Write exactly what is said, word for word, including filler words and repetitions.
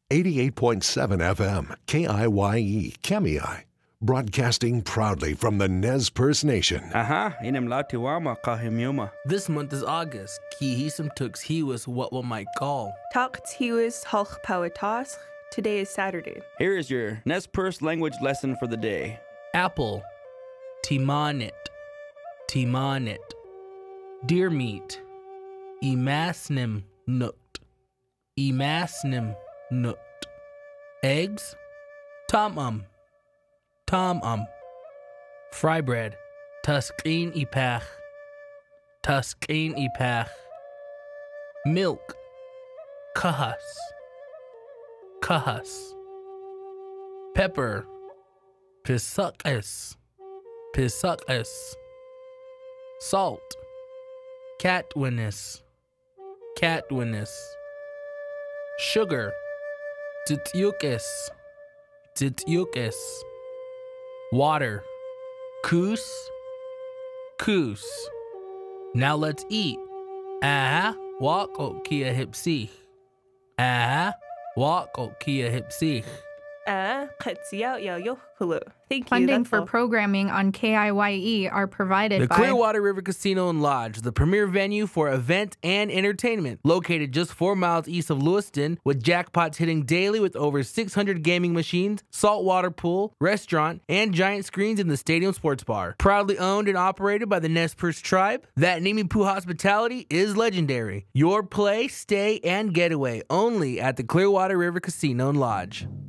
eighty-eight point seven F M, K I Y E, Kemei, broadcasting proudly from the Nez Perce Nation. Aha, inem latiwama kahimyuma. This month is August. Kihisum tux hiwas what one might call. Takt hiwas halch pawatas. Today is Saturday. Here is your Nez Perce language lesson for the day. Apple. Timanit. Timanit. Deer meat. Emasnim nut. Emasnim nut. Eggs. Tom-um. Tom-um. Fry bread. Tuskin ipach. Tuskin ipach. Milk. Kahas. Kahas. Pepper. Pisukes. Pisukes. Salt. Catwinnis. Catwinnis. Sugar. Tityukis. Tityukis. Water. Koos. Koos. Now let's eat. Ah, walk o kia hipsich. Ah, walk o kia hipsich. Ah, katsiya ya yohulu. Thank you. Funding that's for all. programming on K I Y E are provided The by Clearwater River Casino and Lodge, the premier venue for event and entertainment, located just four miles east of Lewiston, with jackpots hitting daily with over six hundred gaming machines, saltwater pool, restaurant, and giant screens in the stadium sports bar. Proudly owned and operated by the Nez Perce tribe, that Nimipu hospitality is legendary. Your play, stay, and getaway only at the Clearwater River Casino and Lodge.